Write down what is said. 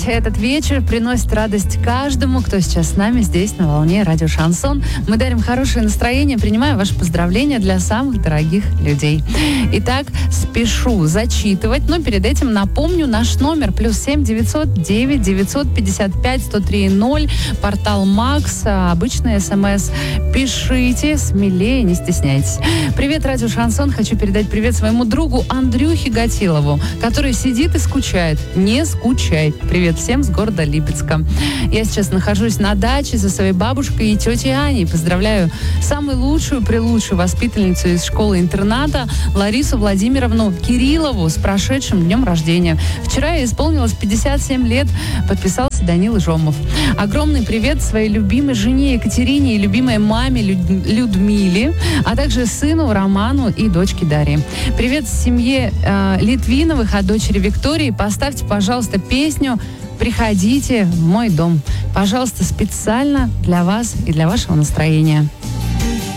этот вечер приносит радость каждому, кто сейчас с нами здесь на волне радио Шансон. Мы дарим хорошее настроение, принимаю ваши поздравления для самых дорогих людей. Итак, спешу зачитывать, но перед этим напомню наш номер +7 900 9 955 103 0, портал Макс, обычный СМС. Пишите смелее, не стесняйтесь. Привет, радио Шансон. Хочу передать привет своему другу Андрюхе Гатилову, который сидит и скучает. Не скучай. Привет всем с города Липецка. Я сейчас нахожусь на даче со своей бабушкой и тетей Аней. Поздравляю самую лучшую воспитанницу из школы-интерната Ларису Владимировну Кириллову с прошедшим днем рождения. Вчера ей исполнилось 57 лет. Подписался Данил Жомов. Огромный привет своей любимой жене Екатерине и любимой маме Людмиле, а также сыну Роману и дочке Дарье. Привет семье Литвиновых от дочери Виктории. Поставьте, пожалуйста, песню «Приходите в мой дом». Пожалуйста, специально для вас и для вашего настроения.